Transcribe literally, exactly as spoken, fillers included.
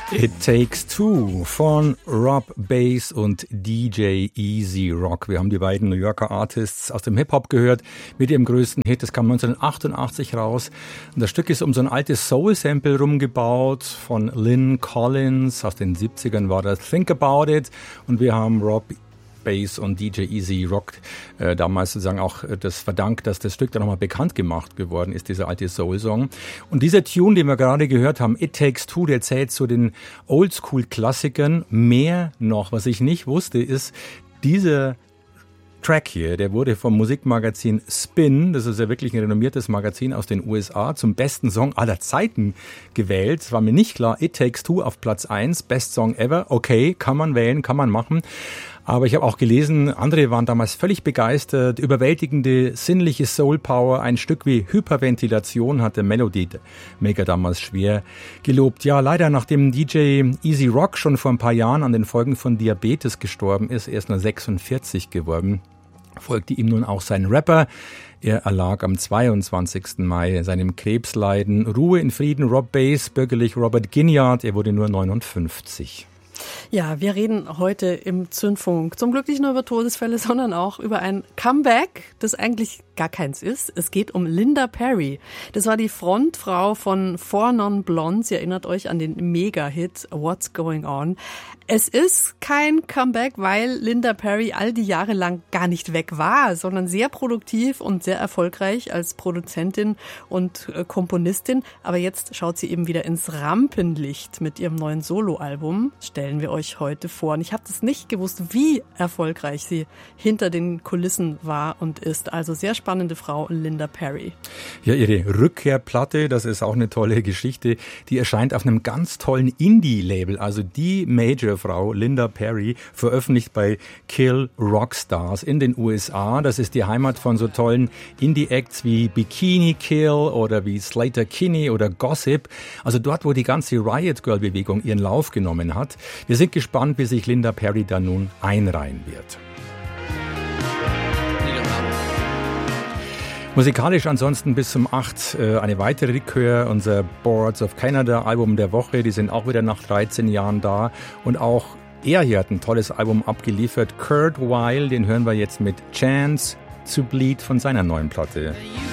It Takes Two von Rob Bass und D J Easy Rock. Wir haben die beiden New Yorker Artists aus dem Hip-Hop gehört mit ihrem größten Hit. Das kam neunzehnhundertachtundachtzig raus. Und das Stück ist um so ein altes Soul-Sample rumgebaut von Lynn Collins. Aus den siebzigern war das Think About It. Und wir haben Rob Bass und D J Easy Rock äh, damals sozusagen auch äh, das verdankt, dass das Stück dann nochmal bekannt gemacht geworden ist, dieser alte Soul-Song. Und dieser Tune, den wir gerade gehört haben, It Takes Two, der zählt zu den Oldschool-Klassikern. Mehr noch, was ich nicht wusste, ist, dieser Track hier, der wurde vom Musikmagazin Spin, das ist ja wirklich ein renommiertes Magazin aus den U S A, zum besten Song aller Zeiten gewählt. Es war mir nicht klar, It Takes Two auf Platz eins, Best Song Ever. Okay, kann man wählen, kann man machen. Aber ich habe auch gelesen, andere waren damals völlig begeistert. Überwältigende sinnliche Soul Power, ein Stück wie Hyperventilation hat der Melody Maker damals schwer gelobt. Ja, leider, nachdem D J Easy Rock schon vor ein paar Jahren an den Folgen von Diabetes gestorben ist, er ist nur sechsundvierzig geworden, folgte ihm nun auch sein Rapper. Er erlag am zweiundzwanzigsten Mai seinem Krebsleiden. Ruhe in Frieden, Rob Bass, bürgerlich Robert Ginyard, er wurde nur neunundfünfzig. Ja, wir reden heute im Zündfunk zum Glück nicht nur über Todesfälle, sondern auch über ein Comeback, das eigentlich gar keins ist. Es geht um Linda Perry. Das war die Frontfrau von Four Non Blondes. Ihr erinnert euch an den Mega-Hit What's Going On. Es ist kein Comeback, weil Linda Perry all die Jahre lang gar nicht weg war, sondern sehr produktiv und sehr erfolgreich als Produzentin und Komponistin. Aber jetzt schaut sie eben wieder ins Rampenlicht mit ihrem neuen Soloalbum. Stellen wir euch heute vor. Und ich habe das nicht gewusst, wie erfolgreich sie hinter den Kulissen war und ist. Also sehr spannende Frau, Linda Perry. Ja, ihre Rückkehrplatte, das ist auch eine tolle Geschichte. Die erscheint auf einem ganz tollen Indie-Label, also die Major Frau Linda Perry, veröffentlicht bei Kill Rockstars in den U S A. Das ist die Heimat von so tollen Indie-Acts wie Bikini Kill oder wie Slater Kinney oder Gossip. Also dort, wo die ganze Riot Girl-Bewegung ihren Lauf genommen hat. Wir sind gespannt, wie sich Linda Perry da nun einreihen wird. Musikalisch ansonsten bis um acht äh, eine weitere Rückkehr, unser Boards of Canada Album der Woche, die sind auch wieder nach dreizehn Jahren da und auch er hier hat ein tolles Album abgeliefert, Kurt Weill, den hören wir jetzt mit Chance to Bleed von seiner neuen Platte.